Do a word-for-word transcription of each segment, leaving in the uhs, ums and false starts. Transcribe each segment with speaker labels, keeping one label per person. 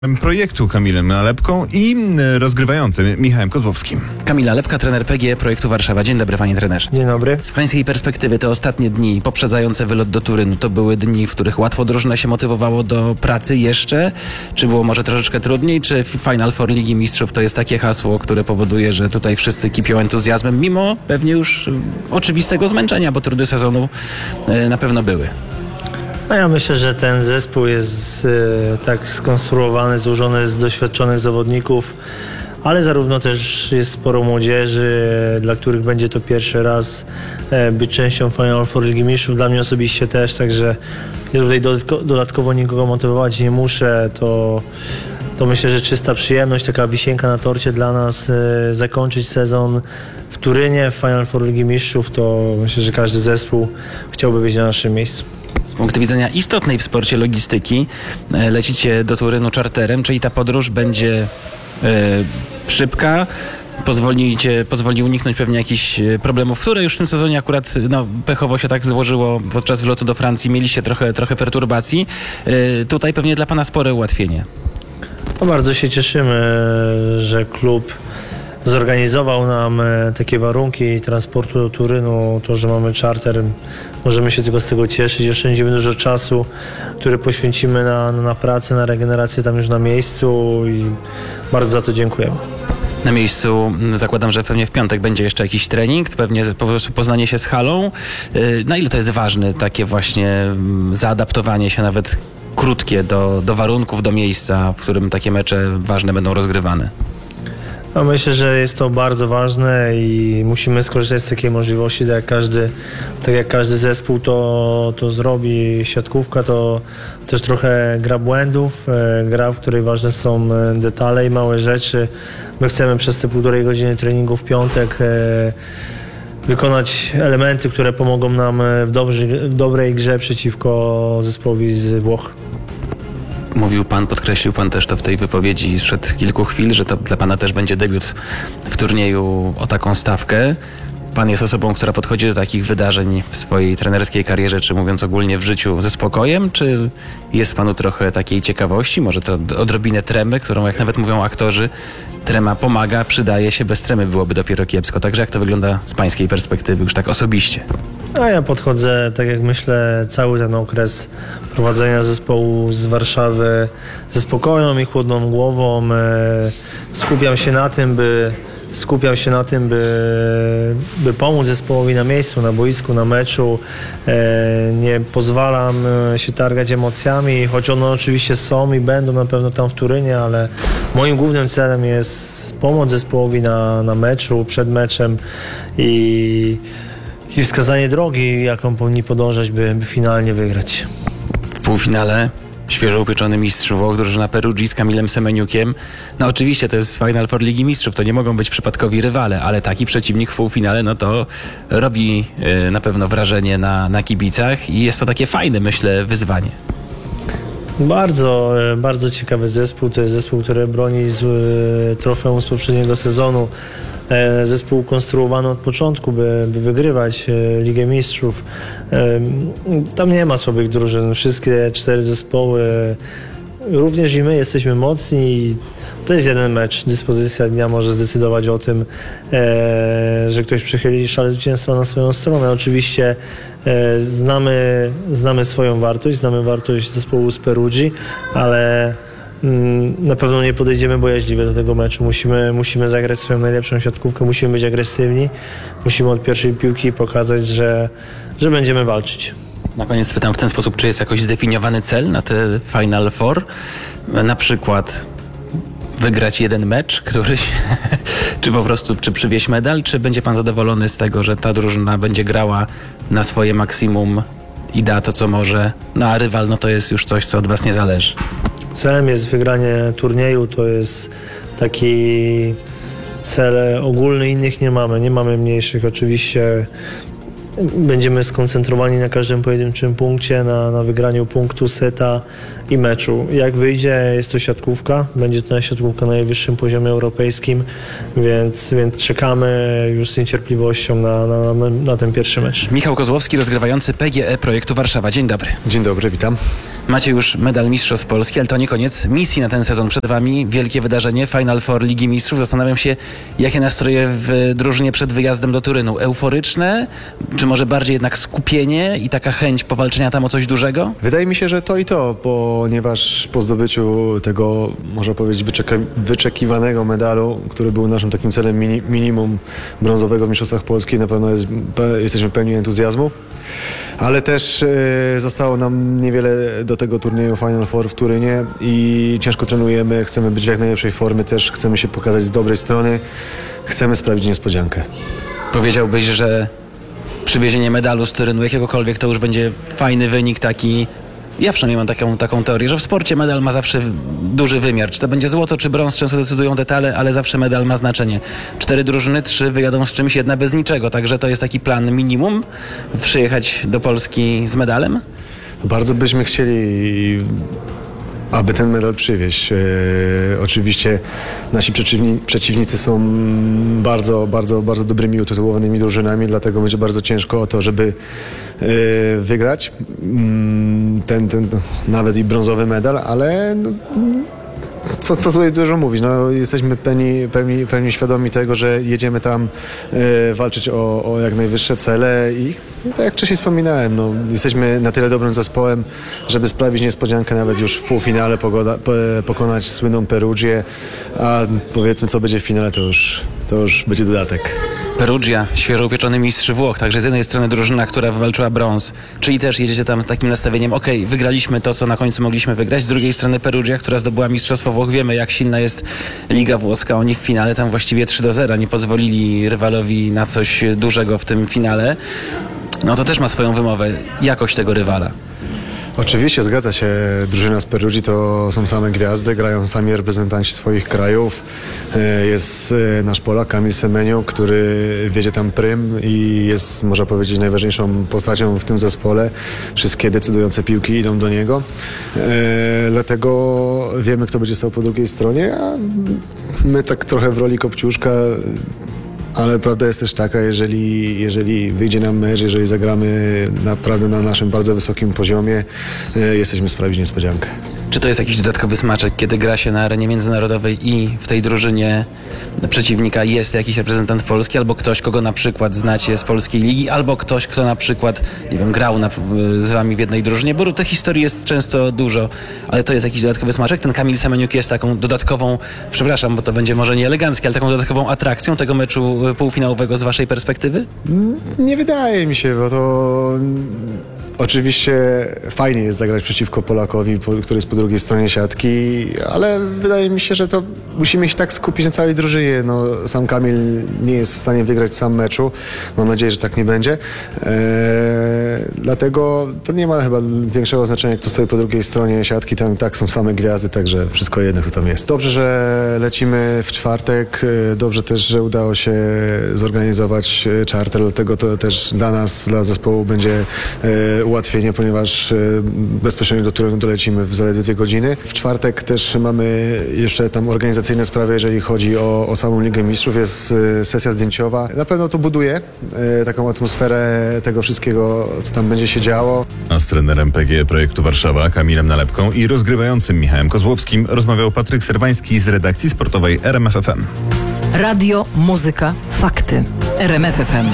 Speaker 1: Projektu Kamilem Nalepką i rozgrywającym Michałem Kozłowskim.
Speaker 2: Kamil Nalepka, trener P G E Projektu Warszawa. Dzień dobry, panie trenerze.
Speaker 3: Dzień dobry.
Speaker 2: Z pańskiej perspektywy te ostatnie dni poprzedzające wylot do Turynu to były dni, w których łatwo drużyna się motywowało do pracy jeszcze? Czy było może troszeczkę trudniej? Czy Final Four Ligi Mistrzów to jest takie hasło, które powoduje, że tutaj wszyscy kipią entuzjazmem, mimo pewnie już oczywistego zmęczenia, bo trudy sezonu na pewno były?
Speaker 3: No ja myślę, że ten zespół jest e, tak skonstruowany, złożony z doświadczonych zawodników, ale zarówno też jest sporo młodzieży, dla których będzie to pierwszy raz e, być częścią Final Four Ligi Mistrzów. Dla mnie osobiście też, także ja tutaj dodatko, dodatkowo nikogo motywować nie muszę. To, to myślę, że czysta przyjemność, taka wisienka na torcie dla nas, e, zakończyć sezon w Turynie, w Final Four Ligi Mistrzów. To myślę, że każdy zespół chciałby być na naszym miejscu.
Speaker 2: Z punktu widzenia istotnej w sporcie logistyki lecicie do Turynu czarterem, czyli ta podróż będzie e, szybka, pozwolicie, pozwoli uniknąć pewnie jakichś problemów, które już w tym sezonie akurat no, pechowo się tak złożyło podczas wlotu do Francji, mieliście trochę, trochę perturbacji. E, tutaj pewnie dla pana spore ułatwienie.
Speaker 3: No bardzo się cieszymy, że klub zorganizował nam takie warunki transportu do Turynu, to, że mamy czarter, możemy się tylko z tego cieszyć, oszczędzimy dużo czasu, który poświęcimy na, na pracę, na regenerację tam już na miejscu i bardzo za to dziękujemy.
Speaker 2: Na miejscu zakładam, że pewnie w piątek będzie jeszcze jakiś trening, pewnie po prostu poznanie się z halą. Na ile to jest ważne, takie właśnie zaadaptowanie się nawet krótkie do, do warunków, do miejsca, w którym takie mecze ważne będą rozgrywane?
Speaker 3: No myślę, że jest to bardzo ważne i musimy skorzystać z takiej możliwości, tak jak każdy, tak jak każdy zespół to, to zrobi. Siatkówka to też trochę gra błędów, gra, w której ważne są detale i małe rzeczy. My chcemy przez te półtorej godziny treningu w piątek wykonać elementy, które pomogą nam w, dobrzy, w dobrej grze przeciwko zespołowi z Włoch.
Speaker 2: Mówił pan, podkreślił pan też to w tej wypowiedzi sprzed kilku chwil, że to dla pana też będzie debiut w turnieju o taką stawkę. Pan jest osobą, która podchodzi do takich wydarzeń w swojej trenerskiej karierze, czy mówiąc ogólnie w życiu, ze spokojem, czy jest panu trochę takiej ciekawości, może to odrobinę tremy, którą jak nawet mówią aktorzy, trema pomaga, przydaje się, bez tremy byłoby dopiero kiepsko. Także jak to wygląda z pańskiej perspektywy, już tak osobiście?
Speaker 3: A ja podchodzę, tak jak myślę, cały ten okres prowadzenia zespołu z Warszawy ze spokojną i chłodną głową. Skupiam się na tym, by Skupiam się na tym, by, by pomóc zespołowi na miejscu, na boisku, na meczu. Nie pozwalam się targać emocjami, choć one oczywiście są i będą na pewno tam w Turynie, ale moim głównym celem jest pomoc zespołowi na, na meczu, przed meczem i, i wskazanie drogi, jaką powinni podążać, by, by finalnie wygrać.
Speaker 2: W półfinale świeżo upieczony mistrz Włoch, drużyna Perugii z Kamilem Semeniukiem. No oczywiście to jest Final Four Ligi Mistrzów, to nie mogą być przypadkowi rywale, ale taki przeciwnik w półfinale, no to robi y, na pewno wrażenie na, na kibicach i jest to takie fajne, myślę, wyzwanie.
Speaker 3: Bardzo, bardzo ciekawy zespół. To jest zespół, który broni z, y, trofeum z poprzedniego sezonu. E, zespół konstruowany od początku, by, by wygrywać e, Ligę Mistrzów. E, tam nie ma słabych drużyn. Wszystkie cztery zespoły, również i my, jesteśmy mocni i to jest jeden mecz. Dyspozycja dnia może zdecydować o tym, e, że ktoś przychyli szale zwycięstwa na swoją stronę. Oczywiście e, znamy, znamy swoją wartość, znamy wartość zespołu z Perugii, ale mm, na pewno nie podejdziemy bojaźliwie do tego meczu. Musimy, musimy zagrać swoją najlepszą siatkówkę, musimy być agresywni, musimy od pierwszej piłki pokazać, że, że będziemy walczyć.
Speaker 2: Na koniec pytam w ten sposób, czy jest jakoś zdefiniowany cel na te Final Four? Na przykład wygrać jeden mecz, któryś, czy po prostu, czy przywieźć medal, czy będzie pan zadowolony z tego, że ta drużyna będzie grała na swoje maksimum i da to, co może, no a rywal, no to jest już coś, co od was nie zależy?
Speaker 3: Celem jest wygranie turnieju, to jest taki cel ogólny, innych nie mamy, nie mamy mniejszych oczywiście. Będziemy skoncentrowani na każdym pojedynczym punkcie, na, na wygraniu punktu, seta i meczu. Jak wyjdzie, jest to siatkówka, będzie to siatkówka na najwyższym poziomie europejskim, więc, więc czekamy już z niecierpliwością na, na, na, na ten pierwszy mecz.
Speaker 2: Michał Kozłowski, rozgrywający P G E Projektu Warszawa. Dzień dobry.
Speaker 4: Dzień dobry, witam.
Speaker 2: Macie już medal Mistrzostw Polski, ale to nie koniec misji na ten sezon. Przed wami wielkie wydarzenie, Final Four Ligi Mistrzów. Zastanawiam się, jakie nastroje w drużynie przed wyjazdem do Turynu. Euforyczne, czy może bardziej jednak skupienie i taka chęć powalczenia tam o coś dużego?
Speaker 4: Wydaje mi się, że to i to, ponieważ po zdobyciu tego, można powiedzieć, wyczeka- wyczekiwanego medalu, który był naszym takim celem mini- minimum brązowego w Mistrzostwach Polski, na pewno jest, pe- jesteśmy pełni entuzjazmu. Ale też e, zostało nam niewiele do tego turnieju Final Four w Turynie i ciężko trenujemy, chcemy być w jak najlepszej formie, też chcemy się pokazać z dobrej strony, chcemy sprawić niespodziankę.
Speaker 2: Powiedziałbyś, że przywiezienie medalu z Turynu, jakiegokolwiek, to już będzie fajny wynik taki. Ja przynajmniej mam taką, taką teorię, że w sporcie medal ma zawsze duży wymiar. Czy to będzie złoto, czy brąz, często decydują detale, ale zawsze medal ma znaczenie. Cztery drużyny, trzy wyjadą z czymś, jedna bez niczego. Także to jest taki plan minimum, przyjechać do Polski z medalem?
Speaker 4: Bardzo byśmy chcieli, aby ten medal przywieźć. E, oczywiście nasi przeciwni, przeciwnicy są bardzo, bardzo, bardzo dobrymi, utytułowanymi drużynami, dlatego będzie bardzo ciężko o to, żeby e, wygrać mm, ten, ten nawet i brązowy medal, ale no, co, co tutaj dużo mówić, no, jesteśmy pełni, pełni, pełni świadomi tego, że jedziemy tam e, walczyć o, o jak najwyższe cele i no, tak jak wcześniej wspominałem, no, jesteśmy na tyle dobrym zespołem, żeby sprawić niespodziankę nawet już w półfinale, pogoda, po, pokonać słynną Perugię, a powiedzmy co będzie w finale, to już, to już będzie dodatek.
Speaker 2: Perugia, świeżo upieczony mistrz Włoch, także z jednej strony drużyna, która wywalczyła brąz, czyli też jedziecie tam z takim nastawieniem, okej, okay, wygraliśmy to, co na końcu mogliśmy wygrać, z drugiej strony Perugia, która zdobyła mistrzostwo Włoch, wiemy jak silna jest Liga Włoska, oni w finale tam właściwie trzy do zera, nie pozwolili rywalowi na coś dużego w tym finale, no to też ma swoją wymowę, jakość tego rywala.
Speaker 4: Oczywiście, zgadza się. Drużyna z Perugii to są same gwiazdy, grają sami reprezentanci swoich krajów. Jest nasz Polak, Kamil Semeniuk, który wiedzie tam prym i jest, można powiedzieć, najważniejszą postacią w tym zespole. Wszystkie decydujące piłki idą do niego. Dlatego wiemy, kto będzie stał po drugiej stronie, a my tak trochę w roli kopciuszka. Ale prawda jest też taka, jeżeli, jeżeli wyjdzie nam mecz, jeżeli zagramy naprawdę na naszym bardzo wysokim poziomie, e, jesteśmy sprawić niespodziankę.
Speaker 2: Czy to jest jakiś dodatkowy smaczek, kiedy gra się na arenie międzynarodowej i w tej drużynie przeciwnika jest jakiś reprezentant Polski, albo ktoś, kogo na przykład znacie z polskiej ligi, albo ktoś, kto na przykład, nie wiem, grał na, z wami w jednej drużynie, bo tych historii jest często dużo, ale to jest jakiś dodatkowy smaczek. Ten Kamil Semeniuk jest taką dodatkową, przepraszam, bo to będzie może nie eleganckie, ale taką dodatkową atrakcją tego meczu półfinałowego z waszej perspektywy?
Speaker 4: Nie wydaje mi się, bo to oczywiście fajnie jest zagrać przeciwko Polakowi, który jest po drugiej stronie siatki, ale wydaje mi się, że to musimy się tak skupić na całej drużynie. No, sam Kamil nie jest w stanie wygrać sam meczu. Mam nadzieję, że tak nie będzie. Eee, dlatego to nie ma chyba większego znaczenia, kto stoi po drugiej stronie siatki. Tam tak są same gwiazdy, także wszystko jedno, kto tam jest. Dobrze, że lecimy w czwartek. Dobrze też, że udało się zorganizować charter, dlatego to też dla nas, dla zespołu będzie e, ułatwienie, ponieważ bezpośrednio do Turynu dolecimy w zaledwie dwie godziny. W czwartek też mamy jeszcze tam organizacyjne sprawy, jeżeli chodzi o, o samą Ligę Mistrzów. Jest sesja zdjęciowa. Na pewno to buduje e, taką atmosferę tego wszystkiego, co tam będzie się działo.
Speaker 1: A z trenerem P G Projektu Warszawa, Kamilem Nalepką i rozgrywającym Michałem Kozłowskim rozmawiał Patryk Serwański z redakcji sportowej R M F F M.
Speaker 5: Radio, muzyka, fakty. R M F F M.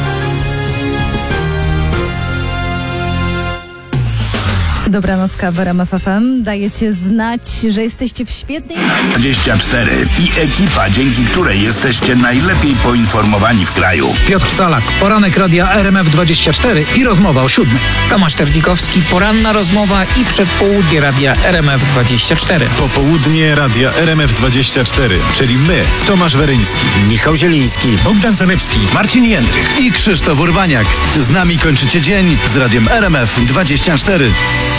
Speaker 6: Dobranocka w R M F F M. Dajecie znać, że jesteście w świetnej...
Speaker 7: dwadzieścia cztery i ekipa, dzięki której jesteście najlepiej poinformowani w kraju.
Speaker 8: Piotr Salak, poranek radia R M F dwadzieścia cztery i rozmowa o siódmej.
Speaker 9: Tomasz Terlikowski, poranna rozmowa i przedpołudnie radia R M F dwadzieścia cztery.
Speaker 10: Popołudnie radia R M F dwadzieścia cztery, czyli my, Tomasz Weryński,
Speaker 11: Michał Zieliński,
Speaker 10: Bogdan Zanewski,
Speaker 11: Marcin Jędrych i Krzysztof Urbaniak. Z nami kończycie dzień z radiem R M F dwadzieścia cztery.